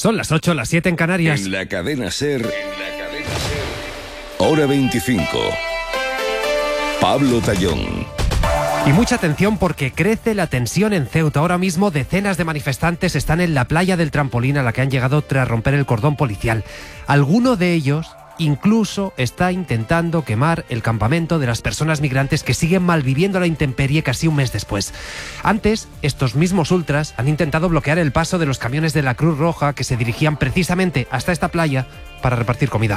Son las 8, las 7 en Canarias. En la cadena SER, Hora 25. Pablo Tallón. Y mucha atención porque crece la tensión en Ceuta. Ahora mismo decenas de manifestantes están en la playa del Trampolín a la que han llegado tras romper el cordón policial. Alguno de ellos incluso está intentando quemar el campamento de las personas migrantes que siguen malviviendo la intemperie casi un mes después. Antes, estos mismos ultras han intentado bloquear el paso de los camiones de la Cruz Roja que se dirigían precisamente hasta esta playa para repartir comida.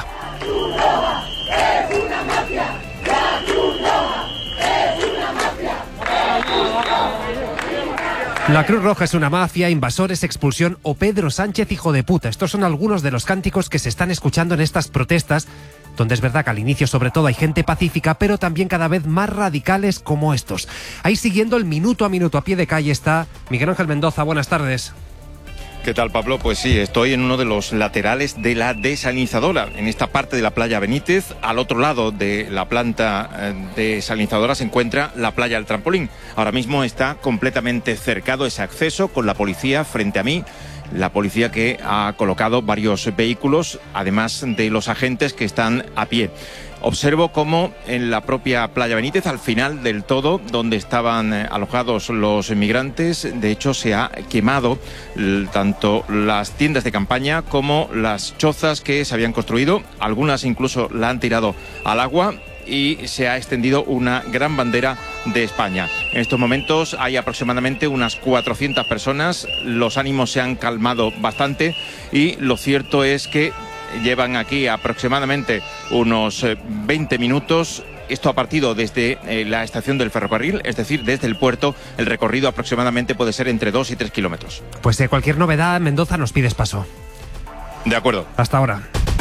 La Cruz Roja es una mafia, invasores, expulsión o Pedro Sánchez hijo de puta. Estos son algunos de los cánticos que se están escuchando en estas protestas, donde es verdad que al inicio sobre todo hay gente pacífica, pero también cada vez más radicales como estos. Ahí siguiendo el minuto a minuto a pie de calle está Miguel Ángel Mendoza. Buenas tardes. ¿Qué tal, Pablo? Pues sí, estoy en uno de los laterales de la desalinizadora, en esta parte de la playa Benítez. Al otro lado de la planta desalinizadora se encuentra la playa del Trampolín. Ahora mismo está completamente cercado ese acceso con la policía frente a mí. La policía que ha colocado varios vehículos, además de los agentes que están a pie. Observo cómo en la propia playa Benítez, al final del todo, donde estaban alojados los inmigrantes, de hecho se ha quemado tanto las tiendas de campaña como las chozas que se habían construido. Algunas incluso la han tirado al agua y se ha extendido una gran bandera de España. En estos momentos hay aproximadamente unas 400 personas, los ánimos se han calmado bastante y lo cierto es que llevan aquí aproximadamente unos 20 minutos. Esto ha partido desde la estación del ferrocarril, es decir, desde el puerto. El recorrido aproximadamente puede ser entre 2 y 3 kilómetros. Pues de cualquier novedad, Mendoza, nos pides paso. De acuerdo. Hasta ahora.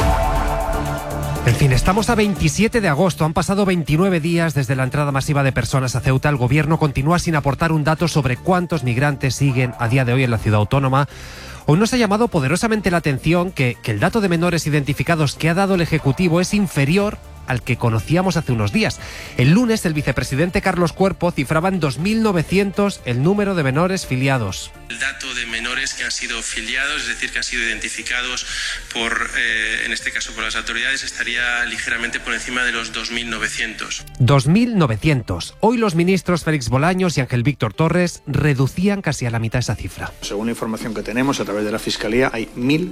En fin, estamos a 27 de agosto, han pasado 29 días desde la entrada masiva de personas a Ceuta. El gobierno continúa sin aportar un dato sobre cuántos migrantes siguen a día de hoy en la ciudad autónoma. Hoy nos ha llamado poderosamente la atención que el dato de menores identificados que ha dado el Ejecutivo es inferior al que conocíamos hace unos días. El lunes el vicepresidente Carlos Cuerpo cifraba en 2.900 el número de menores filiados. El dato de menores que han sido filiados, es decir, que han sido identificados en este caso por las autoridades, estaría ligeramente por encima de los 2.900. 2.900. Hoy los ministros Félix Bolaños y Ángel Víctor Torres reducían casi a la mitad esa cifra. Según la información que tenemos a través de la Fiscalía, hay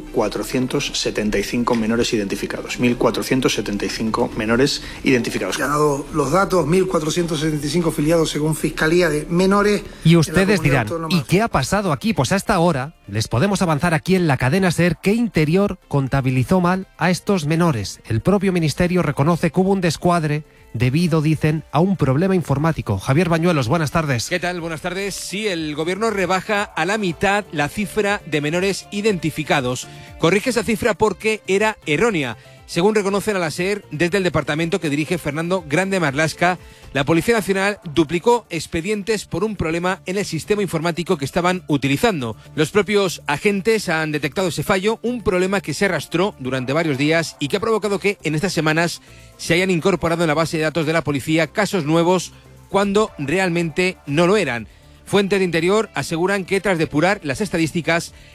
1.475 menores identificados. 1.475 menores identificados. Han dado los datos, 1.475 filiados según Fiscalía de menores. Y ustedes dirán, ¿y qué ha pasado aquí? Pues a esta hora les podemos avanzar aquí en la cadena SER que Interior contabilizó mal a estos menores. El propio ministerio reconoce que hubo un descuadre debido, dicen, a un problema informático. Javier Bañuelos, buenas tardes. ¿Qué tal? Buenas tardes. Sí, el gobierno rebaja a la mitad la cifra de menores identificados. Corrige esa cifra porque era errónea. Según reconocen a la SER, desde el departamento que dirige Fernando Grande Marlaska, la Policía Nacional duplicó expedientes por un problema en el sistema informático que estaban utilizando. Los propios agentes han detectado ese fallo, un problema que se arrastró durante varios días y que ha provocado que en estas semanas se hayan incorporado en la base de datos de la policía casos nuevos cuando realmente no lo eran. Fuentes de Interior aseguran que tras depurar las estadísticas,